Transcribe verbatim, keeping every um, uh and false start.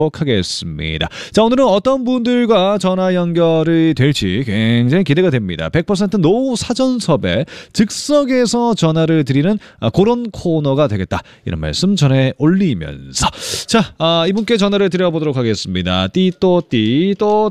하겠습니다. 자, 오늘은 어떤 분들과 전화 연결이 될지 굉장히 기대가 됩니다. 백 퍼센트 노 사전 섭외, 즉석에서 전화를 드리는 그런 코너가 되겠다, 이런 말씀 전해 올리면서 자, 아, 이분께 전화를 드려보도록 하겠습니다. 띠또 띠또